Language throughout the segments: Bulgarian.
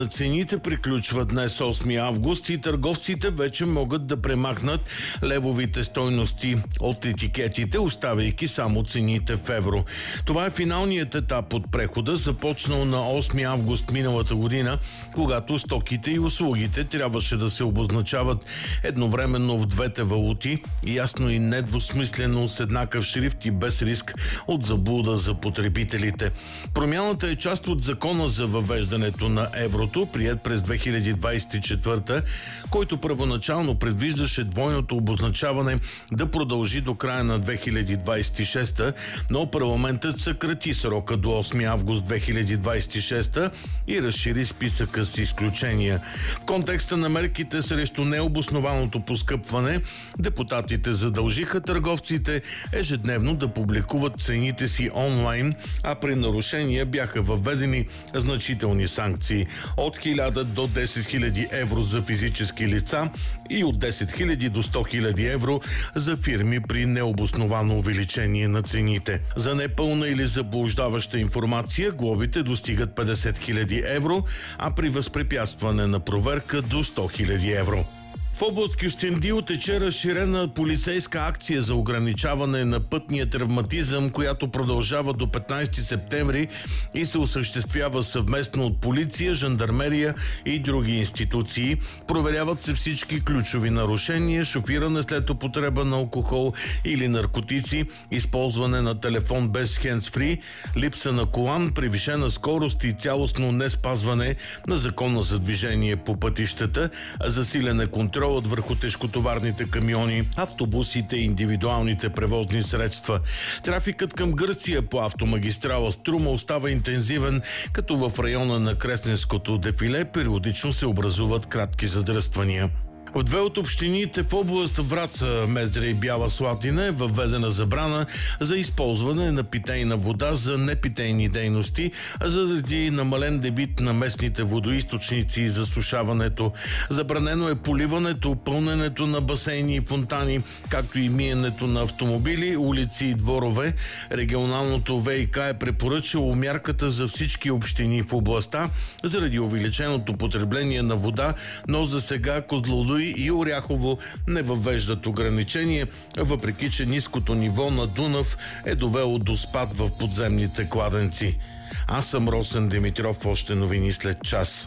Цените приключват днес 8 август и търговците вече могат да премахнат левовите стойности от етикетите, оставяйки само цените в евро. Това е финалният етап от прехода, започнал на 8 август миналата година, когато стоките и услугите трябваше да се обозначават едновременно в двете валути, ясно и недвусмислено с еднакъв шрифт и без риск от заблуда за потребителите. Промяната е част от закона за въвеждането на еврото, приет през 2024, който първоначално предвиждаше двойното обозначаване да продължи до края на 2026, но парламентът съкрати срока до 8 август 2026 и разшири списъка с изключения. В контекста на мерките срещу необоснованото поскъпване, депутатите задължиха търговците ежедневно да публикуват цените си онлайн, а при нарушения бяха въведени значителни санкции от 1000 до 10 000 евро за физически лица и от 10 000 до 100 000 евро за фирми при необосновано увеличение на цените. За непълна или заблуждаваща информация глобите достигат 50 000 евро, а при възпрепятстване на проверка до 100 000 евро. В област Кюстендил тече разширена полицейска акция за ограничаване на пътния травматизъм, която продължава до 15 септември и се осъществява съвместно от полиция, жандармерия и други институции. Проверяват се всички ключови нарушения: шофиране след употреба на алкохол или наркотици, използване на телефон без хендсфри, липса на колан, превишена скорост и цялостно неспазване на закона за движение по пътищата, засилен е контрол върху тежкотоварните камиони, автобусите и индивидуалните превозни средства. Трафикът към Гърция по автомагистрала Струма остава интензивен, като в района на Кресненското дефиле периодично се образуват кратки задръствания. В две от общините в област Враца, Мездра и Бяла Слатина, е въведена забрана за използване на питейна вода за непитейни дейности, заради намален дебит на местните водоизточници и засушаването. Забранено е поливането, пълненето на басейни и фонтани, както и миенето на автомобили, улици и дворове. Регионалното ВиК е препоръчало мярката за всички общини в областта заради увеличеното потребление на вода, но за сега Козлодуй и Оряхово не въвеждат ограничение, въпреки че ниското ниво на Дунав е довело до спад в подземните кладенци. Аз съм Росен Димитров, още новини след час.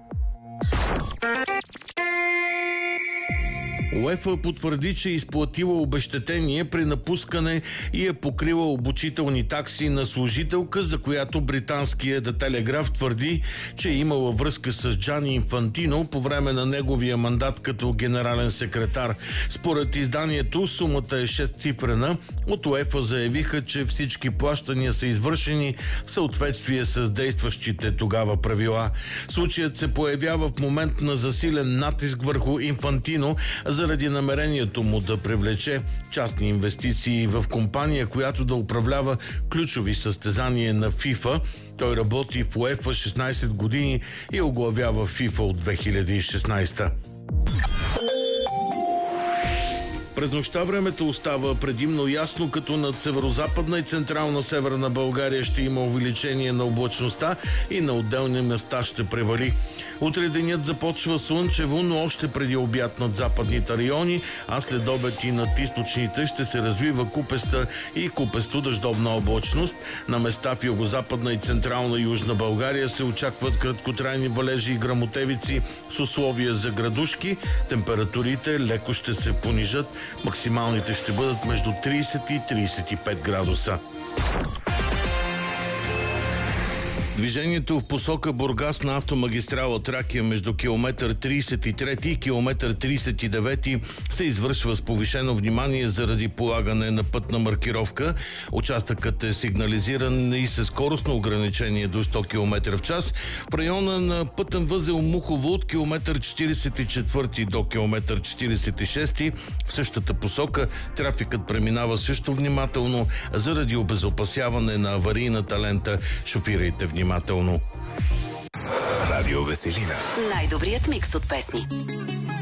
УЕФА потвърди, че е изплатила обезщетение при напускане и е покрила обучителни такси на служителка, за която британският The Telegraph твърди, че е имала връзка с Джани Инфантино по време на неговия мандат като генерален секретар. Според изданието сумата е 6-цифрена. От УЕФА заявиха, че всички плащания са извършени в съответствие с действащите тогава правила. Случаят се появява в момент на засилен натиск върху Инфантино заради намерението му да привлече частни инвестиции в компания, която да управлява ключови състезания на ФИФА. Той работи в УЕФА 16 години и оглавява ФИФА от 2016. През нощта времето остава предимно ясно, като над северозападна и централна северна България ще има увеличение на облачността и на отделни места ще превали. Утре денят започва слънчево, но още преди обяд над западните райони, а след обед и над източните ще се развива купеста и купесто дъждовна облачност. На места в югозападна и централна южна България се очакват краткотрайни валежи и гръмотевици с условия за градушки. Температурите леко ще се понижат. Максималните ще бъдат между 30 и 35 градуса. Движението в посока Бургас на автомагистрала Тракия между километър 33 и километър 39 се извършва с повишено внимание заради полагане на пътна маркировка. Участъкът е сигнализиран и със скоростно ограничение до 100 км в час. В района на пътен възел Мухово от километър 44 до километър 46 в същата посока трафикът преминава също внимателно заради обезопасяване на аварийната лента. Шофирайте внимателно. Радио Веселина. Най-добрият микс от песни.